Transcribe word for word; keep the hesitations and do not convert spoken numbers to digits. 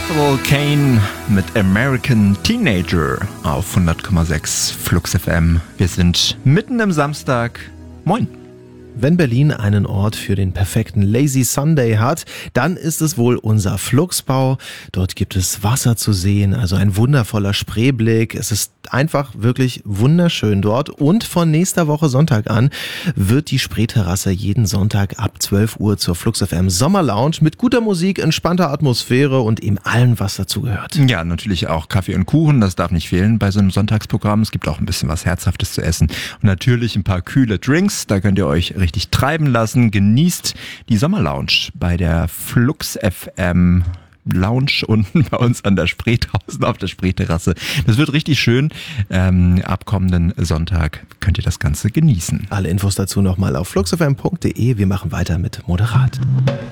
Capital Kane mit American Teenager auf hundert Komma sechs Flux F M. Wir sind mitten im Samstag. Moin. Wenn Berlin einen Ort für den perfekten Lazy Sunday hat, dann ist es wohl unser Flugsbau. Dort gibt es Wasser zu sehen, also ein wundervoller Spreeblick. Es ist einfach wirklich wunderschön dort. Und von nächster Woche Sonntag an wird die Spreeterrasse jeden Sonntag ab zwölf Uhr zur Flux F M Sommerlounge mit guter Musik, entspannter Atmosphäre und eben allem, was dazugehört. Ja, natürlich auch Kaffee und Kuchen, das darf nicht fehlen bei so einem Sonntagsprogramm. Es gibt auch ein bisschen was Herzhaftes zu essen und natürlich ein paar kühle Drinks. Da könnt ihr euch richtig treiben lassen. Genießt die Sommerlounge bei der Flux F M Lounge unten bei uns an der Spree draußen auf der Spreeterrasse. Das wird richtig schön. Ähm, ab kommenden Sonntag könnt ihr das Ganze genießen. Alle Infos dazu nochmal auf fluxfm punkt de. Wir machen weiter mit Moderat.